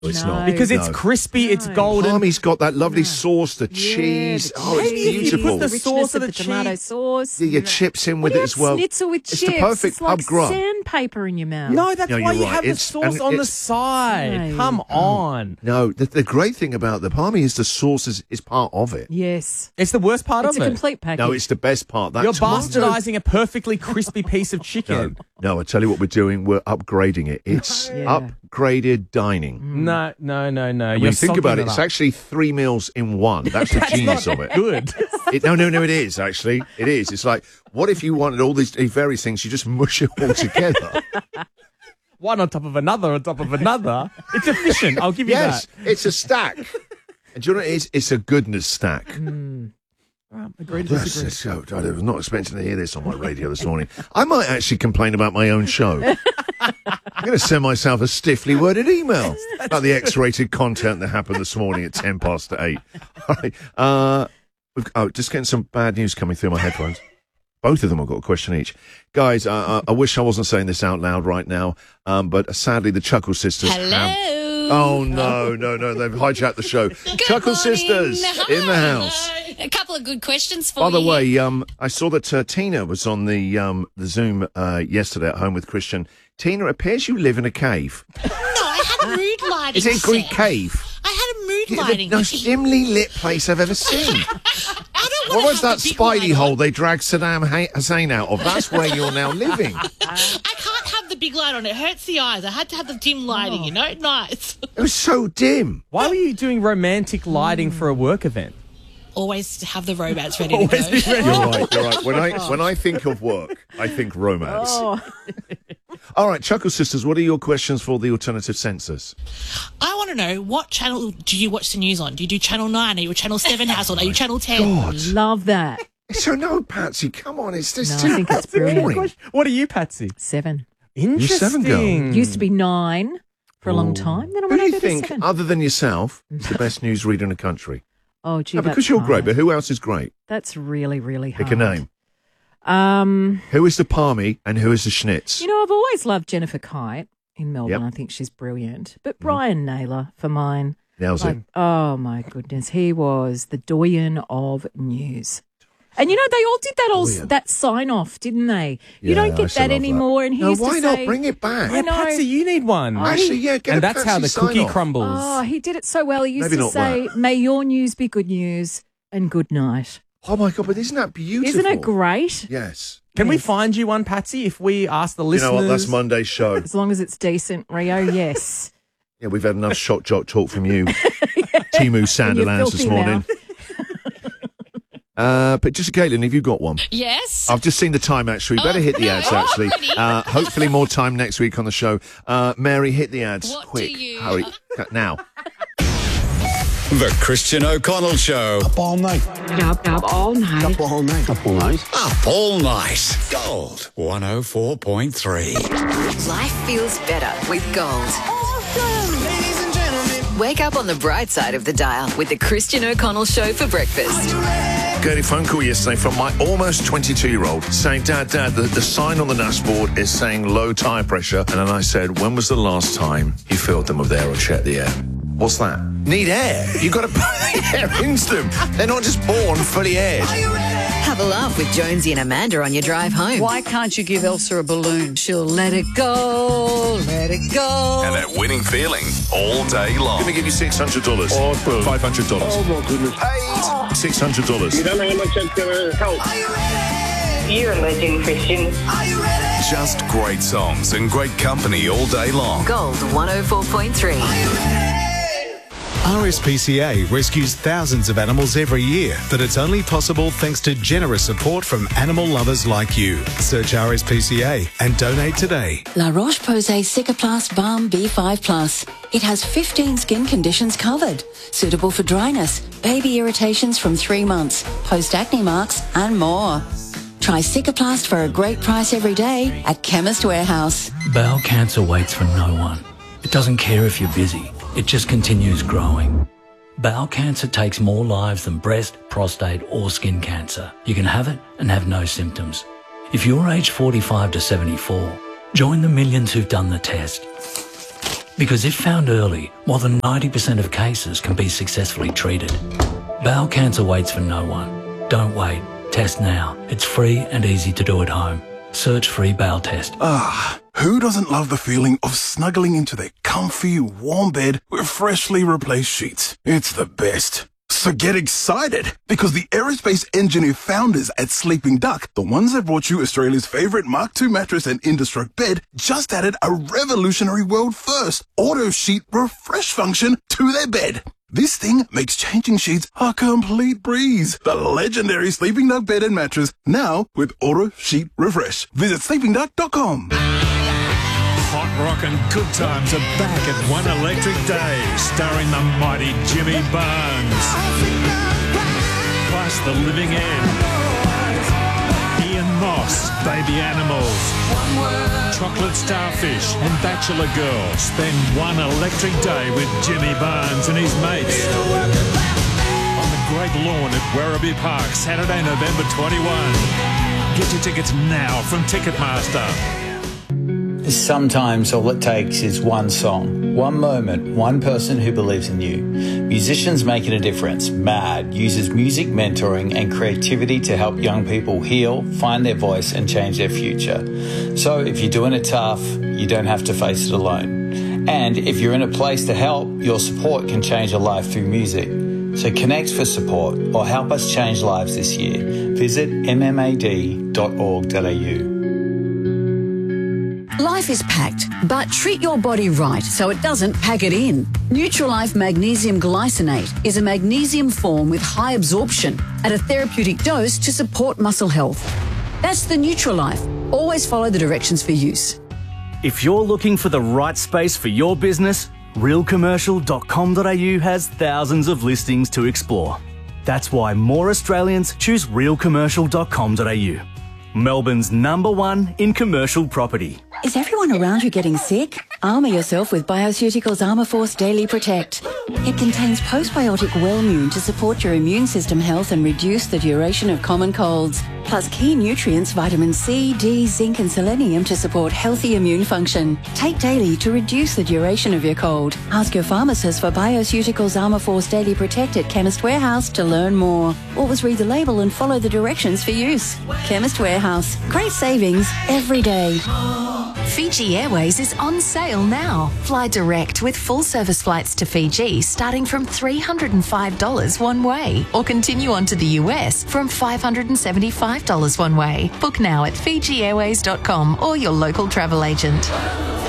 It's not. Because it's crispy, it's golden. Palmy's got that lovely sauce, the cheese. Maybe it's if you beautiful. put the sauce of the tomato cheese. sauce. Yeah, your chips in with it as well. Schnitzel with it's chips. the perfect it's like pub grub. sandpaper in your mouth. No, that's No, why you're you right. have the It's- sauce and on the it's- side. No. Come on. No, the great thing about the Palmy is the sauce is part of it. Yes. It's the worst part It's of a it. complete package. No, it's the best part. That You're tomato- bastardizing a perfectly crispy piece of chicken. No, I tell you what we're doing. We're upgrading it. It's upgraded dining. No. When you think about it, it's actually 3 meals in one. That's the genius of it. good. No, it is, actually. It is. It's like, what if you wanted all these various things, you just mush it all together? One on top of another on top of another. It's efficient. I'll give you Yes, that. it's a stack. And do you know what it is? It's a goodness stack. Agreed to disagree. I was not expecting to hear this on my radio this morning. I might actually complain about my own show. I'm going to send myself a stiffly worded email about the X-rated content that happened this morning at 8:10. All right. Just getting some bad news coming through my headphones. Both of them have got a question each. Guys, I wish I wasn't saying this out loud right now, but sadly the Chuckle Sisters have... Oh, no. They've hijacked the show. Chuckle Sisters in the house. A couple of good questions for you. By the way, I saw that Tina was on the Zoom yesterday at home with Christian. Tina, it appears you live in a cave. No, I had a mood lighting Is it a Greek set. cave? I had a mood The lighting. most dimly lit place I've ever seen. I don't What want was to have that a big Spidey light hole on. they dragged Saddam Hussein out of? That's where you're now living. I can't have the big light on. It hurts the eyes. I had to have the dim lighting, you know? Nice. It was so dim. Why were you doing romantic lighting for a work event? Always have the romance ready to go. You're right. When I think of work, I think romance. All right, Chuckle Sisters, what are your questions for the alternative censors? I want to know, what channel do you watch the news on? Do you do Channel 9? Are you a Channel 7 household? Are you Channel 10? God. Love that. So no, Patsy, come on, it's just No, I think it's brilliant. What are you, Patsy? 7. Interesting. 7 girl. Used to be 9 for a long time. Then I Who do went you over to think, 7. other than yourself, is the best newsreader in the country? Oh, gee, No, that's because you're great, hard. but who else is great? That's really, really hard. Pick a name. Who is the Palmy and who is the Schnitz? You know, I've always loved Jennifer Kite in Melbourne. Yep. I think she's brilliant. But Brian Naylor for mine. Nails it. Oh, my goodness. He was the doyen of news. And, you know, they all did that sign-off, didn't they? You Yeah, don't I get still that love that. anymore. And he No, used why to not? say, Bring it back. I know. Patsy, you need one. Actually, yeah, get And a that's how the Patsy cookie sign-off. crumbles. Oh, he did it so well. He used Maybe to not say, may your news be good news and good night. Oh, my God, but isn't that beautiful? Isn't it great? Yes. Can we find you one, Patsy, if we ask the You listeners? know what? That's Monday's show. As long as it's decent, Rio, yes. Yeah, we've had enough shot jock talk from you, Timu Sanderlands this filthy morning. But just Caitlin, have you got one? Yes. I've just seen the time, actually. We better hit the ads, actually. Hopefully more time next week on the show. Mary, hit the ads. What Quick. do you- Hurry. Now. The Christian O'Connell Show. Up all night. Up all night. Up all night. Up all night. Up all night. Gold 104.3. Life feels better with Gold. Wake up on the bright side of the dial with the Christian O'Connell Show for breakfast. Got a phone call yesterday from my almost 22-year-old saying, Dad, the sign on the dashboard is saying low tyre pressure. And then I said, when was the last time you filled them with air or checked the air? What's that? Need air. You've got to put the air into them. They're not just born fully aired. Have a laugh with Jonesy and Amanda on your drive home. Why can't you give Elsa a balloon? She'll let it go, let it go. And that winning feeling all day long. I'm going to give you $600. Or $500. Oh, my goodness. $600. You don't know how much that's going to help. You're a legend, Christian. Just great songs and great company all day long. Gold 104.3. RSPCA rescues thousands of animals every year, but it's only possible thanks to generous support from animal lovers like you. Search RSPCA and donate today. La Roche-Posay Cicaplast Balm B5 Plus. It has 15 skin conditions covered. Suitable for dryness, baby irritations from 3 months, post-acne marks and more. Try Cicaplast for a great price every day at Chemist Warehouse. Bowel cancer waits for no one. It doesn't care if you're busy. It just continues growing. Bowel cancer takes more lives than breast, prostate or skin cancer. You can have it and have no symptoms. If you're aged 45 to 74, join the millions who've done the test. Because if found early, more than 90% of cases can be successfully treated. Bowel cancer waits for no one. Don't wait. Test now. It's free and easy to do at home. Search free bowel test. Who doesn't love the feeling of snuggling into their comfy, warm bed with freshly replaced sheets? It's the best. So get excited, because the aerospace engineer founders at Sleeping Duck, the ones that brought you Australia's favourite Mark II mattress and Indestruct bed, just added a revolutionary world first auto sheet refresh function to their bed. This thing makes changing sheets a complete breeze. The legendary Sleeping Duck bed and mattress, now with auto sheet refresh. Visit sleepingduck.com. Hot rock and good times are back at One Electric Day, starring the mighty Jimmy Barnes. Plus The Living End, Ian Moss, Baby Animals, Chocolate Starfish and Bachelor Girl. Spend one electric day with Jimmy Barnes and his mates on the great lawn at Werribee Park, Saturday, November 21. Get your tickets now from Ticketmaster. Sometimes all it takes is one song, one moment, one person who believes in you. Musicians Making a Difference, MAD, uses music mentoring and creativity to help young people heal, find their voice and change their future. So if you're doing it tough, you don't have to face it alone. And if you're in a place to help, your support can change a life through music. So connect for support or help us change lives this year. Visit mmad.org.au. Life is packed, but treat your body right so it doesn't pack it in. Nutrilife Magnesium Glycinate is a magnesium form with high absorption at a therapeutic dose to support muscle health. That's the Nutrilife. Always follow the directions for use. If you're looking for the right space for your business, realcommercial.com.au has thousands of listings to explore. That's why more Australians choose realcommercial.com.au. Melbourne's #1 in commercial property. Is everyone around you getting sick? Armour yourself with Bioceuticals Armour Force Daily Protect. It contains postbiotic Wellmune to support your immune system health and reduce the duration of common colds. Plus key nutrients vitamin C, D, zinc and selenium to support healthy immune function. Take daily to reduce the duration of your cold. Ask your pharmacist for Bioceuticals Armour Force Daily Protect at Chemist Warehouse to learn more. Always read the label and follow the directions for use. Chemist Warehouse. Great savings every day. Fiji Airways is on sale now. Fly direct with full service flights to Fiji starting from $305 one way, or continue on to the US from $575 one way. Book now at FijiAirways.com or your local travel agent.